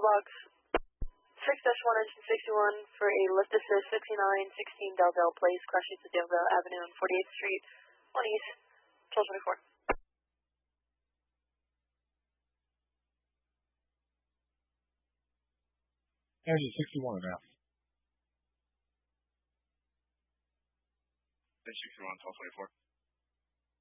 box 6-1 engine 61 for a lift assist 5916 Del Place, crashing to Danville Avenue on 48th Street, 1 East, 1224. Engine 61 now. Engine 61, 1224.